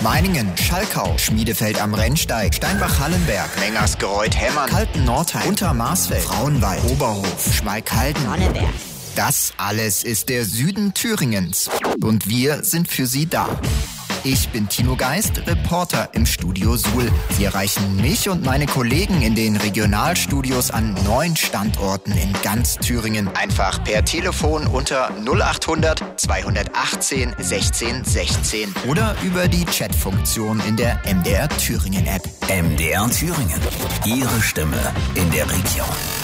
Meiningen, Schalkau, Schmiedefeld am Rennsteig, Steinbach-Hallenberg, Mengersgereuth-Hemmern, Kalten-Nordheim, Untermarsfeld, Frauenwald, Oberhof, Schmalkalden, Sonneberg. Das alles ist der Süden Thüringens. Und wir sind für Sie da. Ich bin Tino Geist, Reporter im Studio Suhl. Sie erreichen mich und meine Kollegen in den Regionalstudios an 9 Standorten in ganz Thüringen. Einfach per Telefon unter 0800 218 16 16 oder über die Chatfunktion in der MDR Thüringen App. MDR Thüringen. Ihre Stimme in der Region.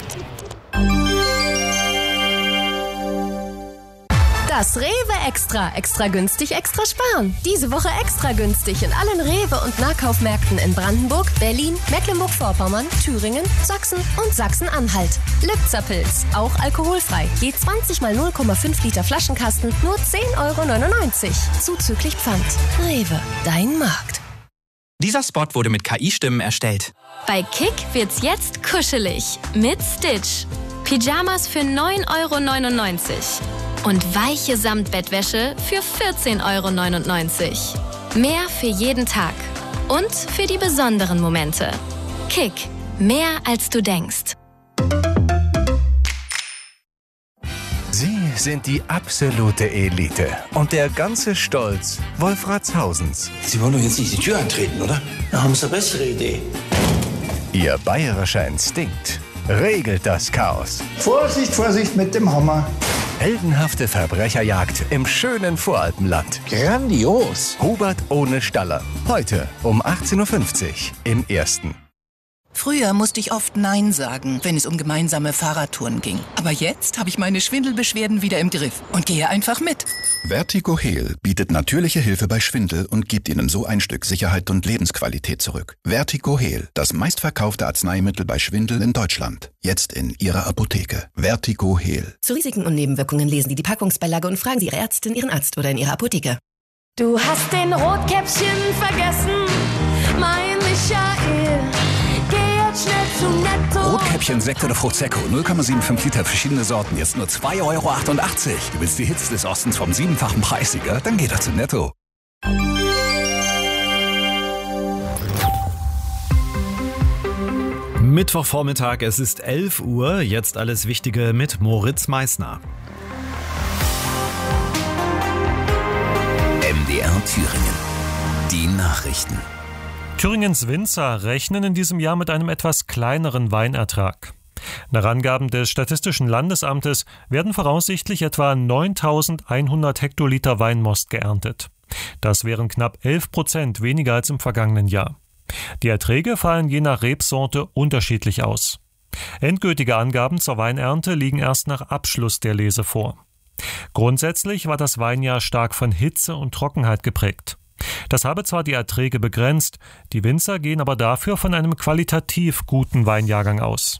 Das Rewe Extra. Extra günstig, extra sparen. Diese Woche extra günstig in allen Rewe- und Nahkaufmärkten in Brandenburg, Berlin, Mecklenburg-Vorpommern, Thüringen, Sachsen und Sachsen-Anhalt. Lübzer-Pilz, auch alkoholfrei. Je 20 mal 0,5 Liter Flaschenkasten, nur 10,99 €. Zuzüglich Pfand. Rewe, dein Markt. Dieser Spot wurde mit KI-Stimmen erstellt. Bei Kick wird's jetzt kuschelig. Mit Stitch. Pyjamas für 9,99 €. Und weiche Samtbettwäsche für 14,99 €. Mehr für jeden Tag. Und für die besonderen Momente. Kick. Mehr als du denkst. Sie sind die absolute Elite. Und der ganze Stolz Wolfratshausens. Sie wollen doch jetzt nicht die Tür eintreten, oder? Da haben Sie eine bessere Idee. Ihr bayerischer Instinkt regelt das Chaos. Vorsicht, Vorsicht mit dem Hammer. Heldenhafte Verbrecherjagd im schönen Voralpenland. Grandios. Hubert ohne Staller. Heute um 18:50 Uhr im Ersten. Früher musste ich oft Nein sagen, wenn es um gemeinsame Fahrradtouren ging. Aber jetzt habe ich meine Schwindelbeschwerden wieder im Griff und gehe einfach mit. Vertigo Heal bietet natürliche Hilfe bei Schwindel und gibt Ihnen so ein Stück Sicherheit und Lebensqualität zurück. Vertigo Heal, das meistverkaufte Arzneimittel bei Schwindel in Deutschland. Jetzt in Ihrer Apotheke. Vertigo Heal. Zu Risiken und Nebenwirkungen lesen Sie die Packungsbeilage und fragen Sie Ihre Ärztin, Ihren Arzt oder in Ihrer Apotheke. Du hast den Rotkäppchen vergessen, mein Michael. Schnell zu Netto. Rotkäppchen, Sekt oder Prosecco, 0,75 Liter, verschiedene Sorten, jetzt nur 2,88 €. Du willst die Hits des Ostens vom 7-fachen Preissieger? Dann geh doch zu Netto. Mittwochvormittag, es ist 11 Uhr, jetzt alles Wichtige mit Moritz Meissner. MDR Thüringen. Die Nachrichten. Thüringens Winzer rechnen in diesem Jahr mit einem etwas kleineren Weinertrag. Nach Angaben des Statistischen Landesamtes werden voraussichtlich etwa 9.100 Hektoliter Weinmost geerntet. Das wären knapp 11% weniger als im vergangenen Jahr. Die Erträge fallen je nach Rebsorte unterschiedlich aus. Endgültige Angaben zur Weinernte liegen erst nach Abschluss der Lese vor. Grundsätzlich war das Weinjahr stark von Hitze und Trockenheit geprägt. Das habe zwar die Erträge begrenzt, die Winzer gehen aber dafür von einem qualitativ guten Weinjahrgang aus.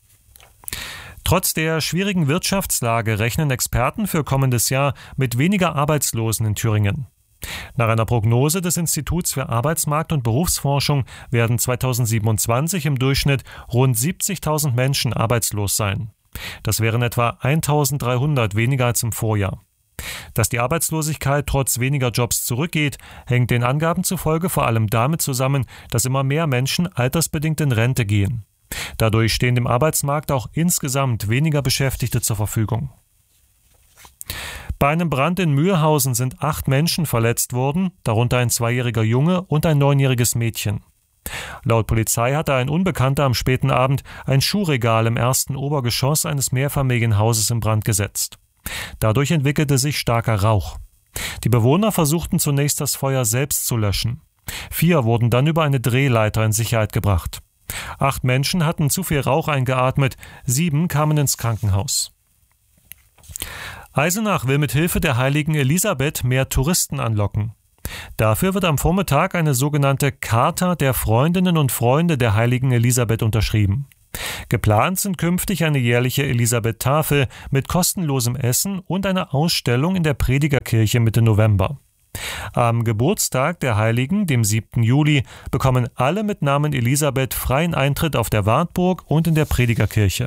Trotz der schwierigen Wirtschaftslage rechnen Experten für kommendes Jahr mit weniger Arbeitslosen in Thüringen. Nach einer Prognose des Instituts für Arbeitsmarkt- und Berufsforschung werden 2027 im Durchschnitt rund 70.000 Menschen arbeitslos sein. Das wären etwa 1.300 weniger als im Vorjahr. Dass die Arbeitslosigkeit trotz weniger Jobs zurückgeht, hängt den Angaben zufolge vor allem damit zusammen, dass immer mehr Menschen altersbedingt in Rente gehen. Dadurch stehen dem Arbeitsmarkt auch insgesamt weniger Beschäftigte zur Verfügung. Bei einem Brand in Mühlhausen sind 8 Menschen verletzt worden, darunter ein 2-jähriger Junge und ein 9-jähriges Mädchen. Laut Polizei hatte ein Unbekannter am späten Abend ein Schuhregal im ersten Obergeschoss eines Mehrfamilienhauses in Brand gesetzt. Dadurch entwickelte sich starker Rauch. Die Bewohner versuchten zunächst das Feuer selbst zu löschen. 4 wurden dann über eine Drehleiter in Sicherheit gebracht. 8 Menschen hatten zu viel Rauch eingeatmet, 7 kamen ins Krankenhaus. Eisenach will mit Hilfe der heiligen Elisabeth mehr Touristen anlocken. Dafür wird am Vormittag eine sogenannte Charta der Freundinnen und Freunde der heiligen Elisabeth unterschrieben. Geplant sind künftig eine jährliche Elisabeth-Tafel mit kostenlosem Essen und eine Ausstellung in der Predigerkirche Mitte November. Am Geburtstag der Heiligen, dem 7. Juli, bekommen alle mit Namen Elisabeth freien Eintritt auf der Wartburg und in der Predigerkirche.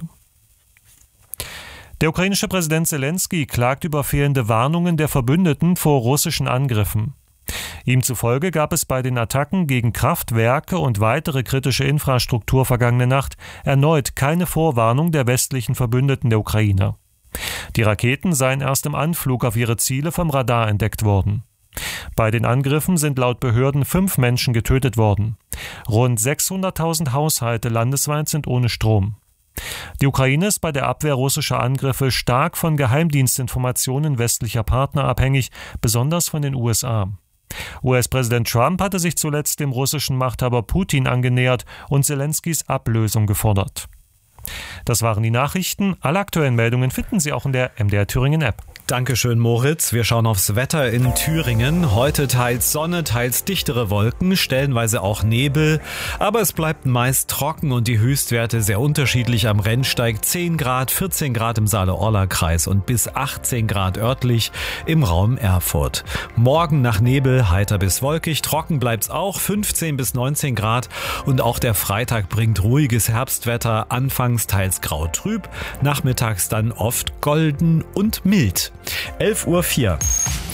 Der ukrainische Präsident Selenskyj klagt über fehlende Warnungen der Verbündeten vor russischen Angriffen. Ihm zufolge gab es bei den Attacken gegen Kraftwerke und weitere kritische Infrastruktur vergangene Nacht erneut keine Vorwarnung der westlichen Verbündeten der Ukraine. Die Raketen seien erst im Anflug auf ihre Ziele vom Radar entdeckt worden. Bei den Angriffen sind laut Behörden 5 Menschen getötet worden. Rund 600.000 Haushalte landesweit sind ohne Strom. Die Ukraine ist bei der Abwehr russischer Angriffe stark von Geheimdienstinformationen westlicher Partner abhängig, besonders von den USA. US-Präsident Trump hatte sich zuletzt dem russischen Machthaber Putin angenähert und Zelenskys Ablösung gefordert. Das waren die Nachrichten. Alle aktuellen Meldungen finden Sie auch in der MDR Thüringen App. Dankeschön, Moritz. Wir schauen aufs Wetter in Thüringen. Heute teils Sonne, teils dichtere Wolken, stellenweise auch Nebel. Aber es bleibt meist trocken und die Höchstwerte sehr unterschiedlich. Am Rennsteig 10 Grad, 14 Grad im Saale-Orla-Kreis und bis 18 Grad örtlich im Raum Erfurt. Morgen nach Nebel heiter bis wolkig, trocken bleibt's auch, 15 bis 19 Grad. Und auch der Freitag bringt ruhiges Herbstwetter, anfangs teils grau trüb, nachmittags dann oft golden und mild. 11:04 Uhr.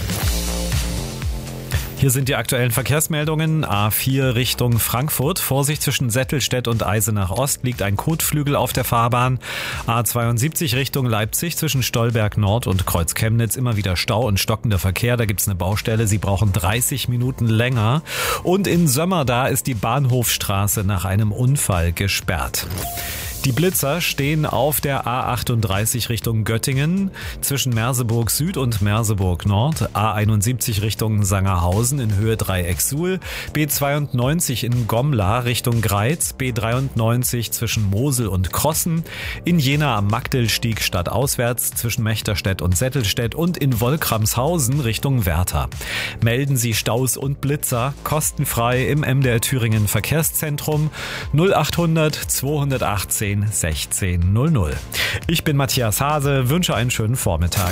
Hier sind die aktuellen Verkehrsmeldungen. A4 Richtung Frankfurt. Vorsicht zwischen Settelstedt und Eisenach Ost liegt ein Kotflügel auf der Fahrbahn. A72 Richtung Leipzig zwischen Stolberg Nord und Kreuz Chemnitz immer wieder Stau und stockender Verkehr. Da gibt's eine Baustelle. Sie brauchen 30 Minuten länger. Und in Sömmerda ist die Bahnhofstraße nach einem Unfall gesperrt. Die Blitzer stehen auf der A38 Richtung Göttingen, zwischen Merseburg Süd und Merseburg Nord, A71 Richtung Sangerhausen in Höhe Dreieck-Suhl, B92 in Gomla Richtung Greiz, B93 zwischen Mosel und Krossen, in Jena am Magdelstieg stadtauswärts zwischen Mechterstedt und Settelstedt und in Wolkramshausen Richtung Werther. Melden Sie Staus und Blitzer kostenfrei im MDR Thüringen Verkehrszentrum 0800 218 1600. Ich bin Matthias Hase, wünsche einen schönen Vormittag.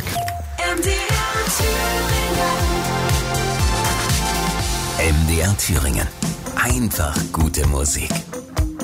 MDR Thüringen. Einfach gute Musik.